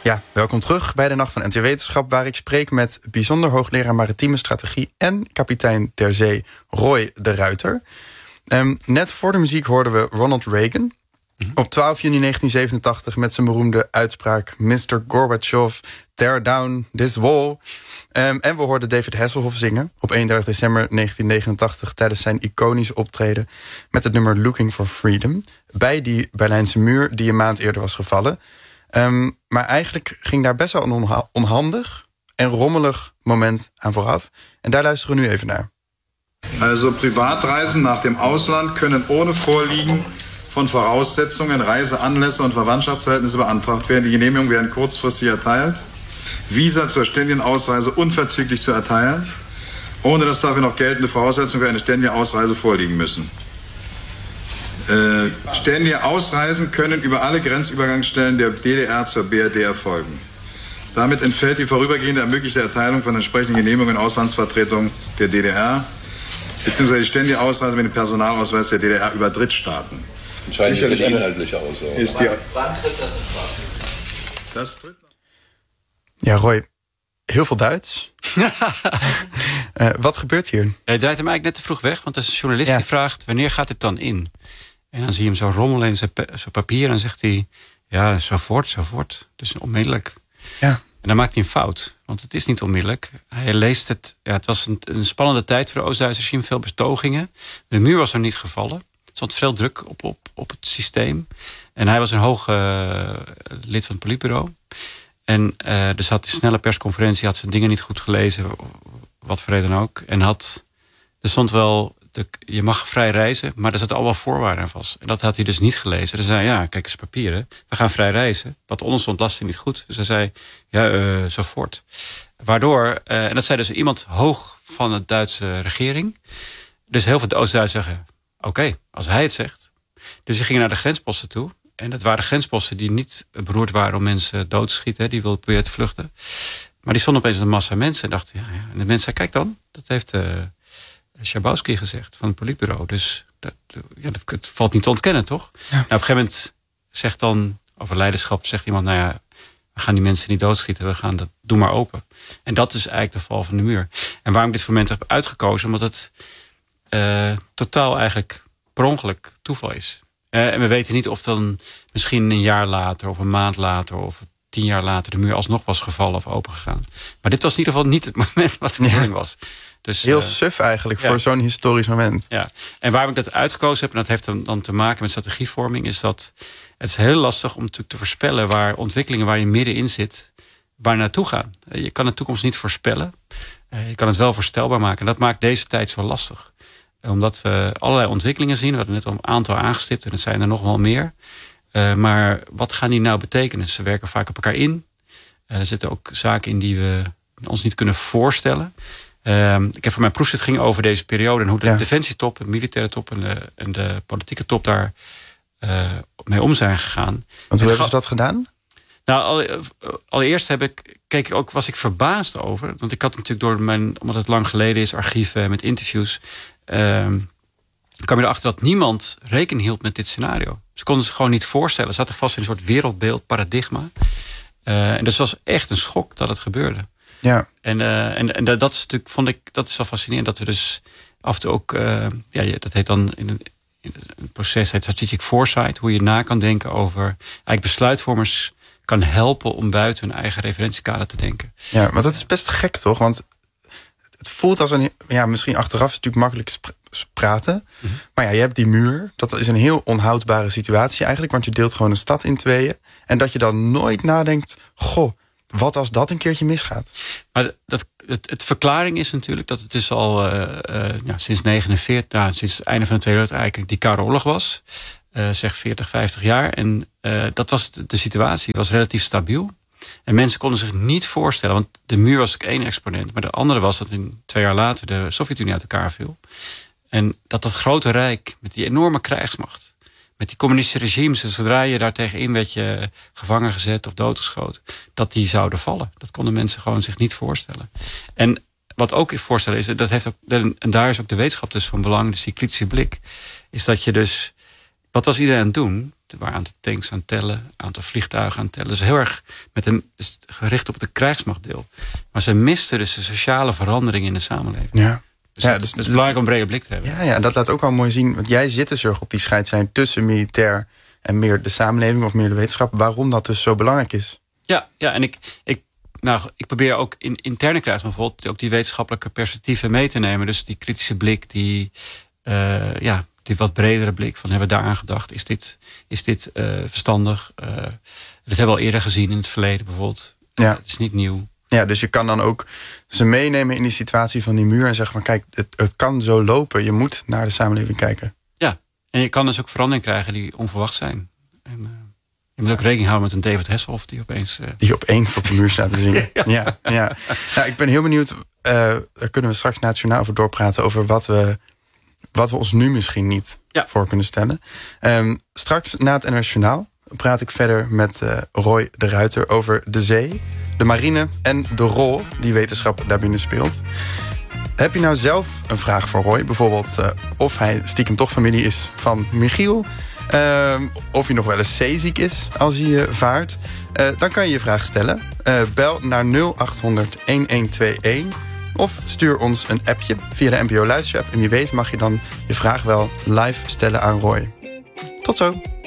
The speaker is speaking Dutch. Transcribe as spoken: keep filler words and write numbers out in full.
Ja, welkom terug bij de Nacht van N T Wetenschap, waar ik spreek met bijzonder hoogleraar maritieme strategie en kapitein ter zee Roy de Ruiter. Um, net voor de muziek hoorden we Ronald Reagan. Mm-hmm. Op twaalf juni negentien zevenentachtig met zijn beroemde uitspraak mister Gorbachev, tear down this wall. Um, en we hoorden David Hasselhoff zingen op eenendertig december negentien negenentachtig... tijdens zijn iconische optreden met het nummer Looking for Freedom, bij die Berlijnse muur die een maand eerder was gevallen. Um, maar eigenlijk ging daar best wel een onha- onhandig en rommelig moment aan vooraf. En daar luisteren we nu even naar. Also Privatreisen nach dem Ausland können ohne Vorliegen von Voraussetzungen, Reiseanlässe und Verwandtschaftsverhältnisse beantragt werden. Die Genehmigung werden kurzfristig erteilt. Visa zur ständigen Ausreise unverzüglich zu erteilen, ohne dass dafür noch geltende Voraussetzungen für eine ständige Ausreise vorliegen müssen. Äh, ständige Ausreisen können über alle Grenzübergangsstellen der D D R zur B R D erfolgen. Damit entfällt die vorübergehende ermöglichte Erteilung von entsprechenden Genehmigungen in Auslandsvertretung der D D R, beziehungsweise die ständige Ausreise mit dem Personalausweis der D D R über Drittstaaten. Entscheidend ist die inhaltliche Aussage. Ist die, Wann tritt das in Kraft? das tritt Ja, Roy, heel veel Duits. uh, wat gebeurt hier? Hij draait hem eigenlijk net te vroeg weg, want als een journalist Ja. die vraagt, wanneer gaat het dan in? En dan zie je hem zo rommelen in zijn, pe- zijn papier en dan zegt hij, ja, zo voort, zo voort. Dus onmiddellijk. Ja. En dan maakt hij een fout, want het is niet onmiddellijk. Hij leest het, ja, het was een, een spannende tijd voor de Oost-Duitse regime, veel betogingen. De muur was er niet gevallen. Er stond veel druk op, op, op het systeem. En hij was een hoog uh, lid van het politbureau. En uh, dus had hij snelle persconferentie, had zijn dingen niet goed gelezen, wat voor reden ook. En had, er stond wel, de, je mag vrij reizen, maar er zaten allemaal voorwaarden aan vast. En dat had hij dus niet gelezen. Dus hij zei, ja, kijk eens papieren, we gaan vrij reizen. Wat onder stond, las hij niet goed. Dus hij zei, ja, uh, zo voort. Waardoor, uh, en dat zei dus iemand hoog van de Duitse regering. Dus heel veel Oost-Duitsers zeggen, oké, okay, als hij het zegt. Dus ze gingen naar de grensposten toe. En dat waren grensposten die niet beroerd waren om mensen dood te schieten. Die wilden proberen te vluchten. Maar die stonden opeens een massa mensen. En dachten, ja, ja. En de mensen zeiden, kijk dan. Dat heeft uh, Schabowski gezegd van het politbureau. Dus dat, ja, dat, het valt niet te ontkennen, toch? Ja. Nou, op een gegeven moment zegt dan, over leiderschap, zegt iemand, nou ja, we gaan die mensen niet doodschieten. We gaan dat, doe maar open. En dat is eigenlijk de val van de muur. En waarom ik dit moment heb uitgekozen, omdat het uh, totaal eigenlijk per ongeluk toeval is. Uh, en we weten niet of dan misschien een jaar later of een maand later of tien jaar later de muur alsnog was gevallen of opengegaan. Maar dit was in ieder geval niet het moment wat de bedoeling Ja. was. Dus, Heel uh, suf eigenlijk ja. voor zo'n historisch moment. Ja. En waarom ik dat uitgekozen heb, en dat heeft dan, dan te maken met strategievorming, is dat het is heel lastig om natuurlijk te voorspellen waar ontwikkelingen waar je middenin zit, waar naartoe gaan. Je kan de toekomst niet voorspellen. Uh, je kan het wel voorstelbaar maken. En dat maakt deze tijd zo lastig. Omdat we allerlei ontwikkelingen zien. We hadden net al een aantal aangestipt en het zijn er nog wel meer. Uh, maar wat gaan die nou betekenen? Ze werken vaak op elkaar in. Uh, er zitten ook zaken in die we ons niet kunnen voorstellen. Uh, ik heb voor mijn proefschrift ging over deze periode en hoe de ja. defensietop, de militaire top en de, en de politieke top daar uh, mee om zijn gegaan. Want hoe en hebben ze dat gedaan? Nou, alle, allereerst heb ik, keek ik ook, was ik verbaasd over. Want ik had natuurlijk door mijn, omdat het lang geleden is, archieven met interviews. Uh, kwam je erachter dat niemand rekening hield met dit scenario. Ze konden zich gewoon niet voorstellen. Ze zaten vast in een soort wereldbeeld, paradigma. Uh, en dus het was echt een schok dat het gebeurde. Ja. En, uh, en, en dat is natuurlijk, vond ik, dat is wel fascinerend dat we dus af en toe ook, uh, ja, dat heet dan in een, in een proces, heet strategic foresight, hoe je na kan denken over eigenlijk besluitvormers kan helpen om buiten hun eigen referentiekader te denken. Ja, maar dat is best gek, toch? Want het voelt als een, ja, misschien achteraf is het natuurlijk makkelijk sp- praten. Mm-hmm. Maar ja, je hebt die muur. Dat is een heel onhoudbare situatie eigenlijk, want je deelt gewoon een stad in tweeën. En dat je dan nooit nadenkt, goh, wat als dat een keertje misgaat? Maar dat, het, het verklaring is natuurlijk dat het dus al uh, uh, ja, sinds negenenveertig, nou, sinds het einde van de Tweede Wereldoorlog eigenlijk die Koude Oorlog was. Uh, zeg veertig, vijftig jaar. En uh, dat was de, de situatie, was relatief stabiel. En mensen konden zich niet voorstellen, want de muur was ook één exponent. Maar de andere was dat in twee jaar later de Sovjet-Unie uit elkaar viel. En dat dat grote rijk met die enorme krijgsmacht, met die communistische regimes, en zodra je daar tegenin werd je gevangen gezet of doodgeschoten, dat die zouden vallen. Dat konden mensen gewoon zich niet voorstellen. En wat ook ik voorstellen is, dat heeft ook, en daar is ook de wetenschap dus van belang, dus die kritische blik, is dat je dus, wat was iedereen aan het doen? Er waren een aantal tanks aan het tellen, een aantal vliegtuigen aan het tellen. Dus heel erg met een, dus gericht op het krijgsmachtdeel. Maar ze misten dus de sociale verandering in de samenleving. Ja. Dus ja, dat, dus, dat is belangrijk om een brede blik te hebben. Ja, ja, dat laat ook wel mooi zien. Want jij zit dus erg op die scheidslijn tussen militair en meer de samenleving of meer de wetenschap. Waarom dat dus zo belangrijk is. Ja, ja en ik, ik, nou, ik probeer ook in interne krijgsmacht bijvoorbeeld ook die wetenschappelijke perspectieven mee te nemen. Dus die kritische blik, die, uh, ja, die wat bredere blik van hebben we daar aan gedacht. Is dit, is dit uh, verstandig? Uh, dat hebben we al eerder gezien in het verleden bijvoorbeeld. Ja. Uh, het is niet nieuw. Ja, dus je kan dan ook ze meenemen in die situatie van die muur en zeggen van kijk, het, het kan zo lopen. Je moet naar de samenleving kijken. Ja, en je kan dus ook veranderingen krijgen die onverwacht zijn. En, uh, je moet ook rekening houden met een David Hasselhoff die opeens... Uh... Die opeens op de muur staat te zingen. ja. Ja, ja. Nou, ik ben heel benieuwd, uh, daar kunnen we straks nationaal over doorpraten, over wat we, wat we ons nu misschien niet ja. voor kunnen stellen. Um, straks na het Nationaal praat ik verder met uh, Roy de Ruiter over de zee, de marine en de rol die wetenschap daarbinnen speelt. Heb je nou zelf een vraag voor Roy? Bijvoorbeeld uh, of hij stiekem toch familie is van Michiel. Uh, of hij nog wel eens zeeziek is als hij uh, vaart. Uh, dan kan je je vraag stellen. Uh, bel naar nul acht honderd elf tweeëntwintig. Of stuur ons een appje via de N P O Luisterapp. En wie weet mag je dan je vraag wel live stellen aan Roy. Tot zo.